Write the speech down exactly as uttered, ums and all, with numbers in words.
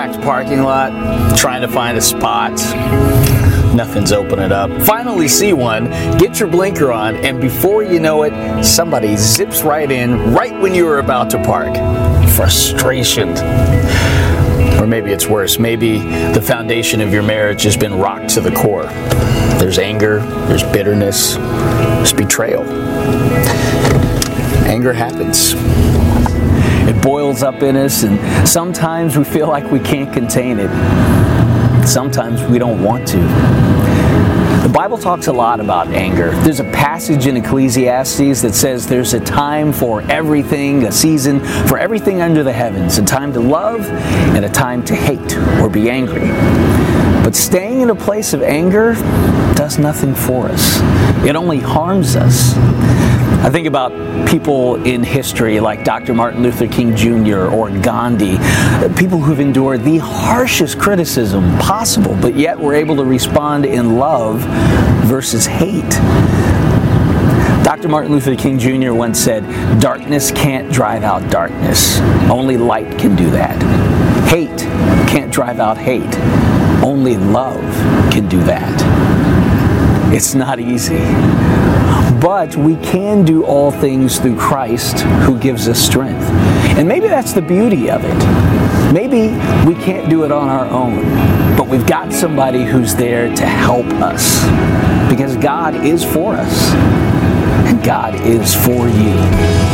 packed parking lot, trying to find a spot. Nothing's opening up. Finally see one, get your blinker on, and before you know it, somebody zips right in right when you were about to park. Frustration. Or maybe it's worse. Maybe the foundation of your marriage has been rocked to the core. There's anger, there's bitterness, there's betrayal. Anger happens. It boils up in us, and sometimes we feel like we can't contain it. Sometimes we don't want to. The Bible talks a lot about anger. There's a passage in Ecclesiastes that says there's a time for everything, a season for everything under the heavens, a time to love and a time to hate or be angry. But staying in a place of anger does nothing for us. It only harms us. I think about people in history like Doctor Martin Luther King Junior or Gandhi, people who've endured the harshest criticism possible, but yet were able to respond in love versus hate. Doctor Martin Luther King Junior once said, "Darkness can't drive out darkness. Only light can do that. Hate can't drive out hate. Only love can do that." It's not easy. But we can do all things through Christ who gives us strength. And maybe that's the beauty of it. Maybe we can't do it on our own, but we've got somebody who's there to help us. Because God is for us, and God is for you.